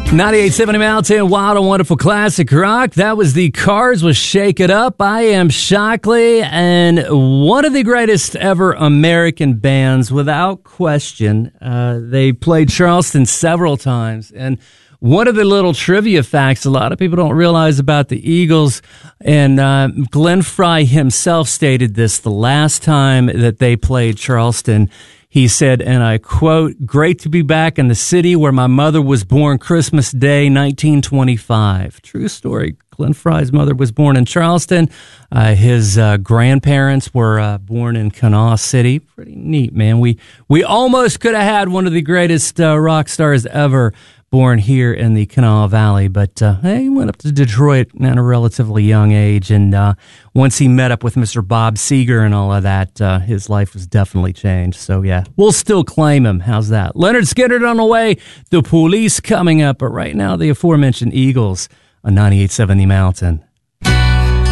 98.7 Mountain, Wild and Wonderful Classic Rock. That was the Cars with Shake It Up. I am Shockley, and one of the greatest ever American bands, without question. They played Charleston several times, and one of the little trivia facts a lot of people don't realize about the Eagles, and Glenn Frey himself stated this the last time that they played Charleston. He said, and I quote, "Great to be back in the city where my mother was born Christmas Day, 1925. True story. Glenn Frey's mother was born in Charleston. His grandparents were born in Kanawha City. Pretty neat, man. We almost could have had one of the greatest rock stars ever born here in the Kanawha Valley, but he went up to Detroit at a relatively young age, and once he met up with Mr. Bob Seger and all of that, his life was definitely changed. So yeah, we'll still claim him. How's that? Leonard Skinner on the way, The Police coming up, but right now the aforementioned Eagles on 98.7 The Mountain.